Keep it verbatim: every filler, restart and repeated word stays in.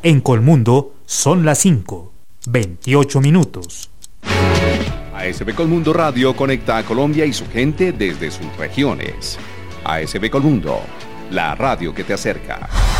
En Colmundo son las cinco, veintiocho minutos. A S B Colmundo Radio conecta a Colombia y su gente desde sus regiones. A S B Colmundo, la radio que te acerca.